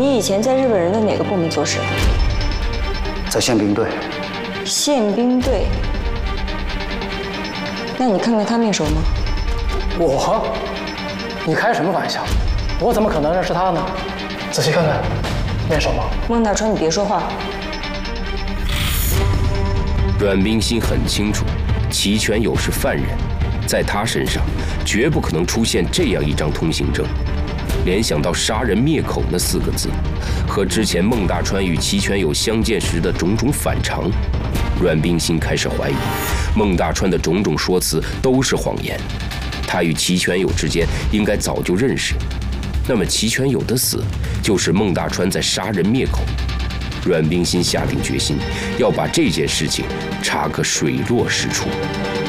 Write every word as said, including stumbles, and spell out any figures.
你以前在日本人的哪个部门做事？ 在宪兵队。 宪兵队？那你看看他面熟吗？ 我？你开什么玩笑？我怎么可能认识他呢？仔细看看，面熟吗？ 孟大川，你别说话。 阮冰心很清楚，齐全友是犯人，在他身上绝不可能出现这样一张通行证。联想到杀人灭口那四个字，和之前孟大川与齐全友相见时的种种反常，阮冰心开始怀疑孟大川的种种说辞都是谎言。他与齐全友之间应该早就认识，那么齐全友的死就是孟大川在杀人灭口。阮冰心下定决心要把这件事情查个水落石出。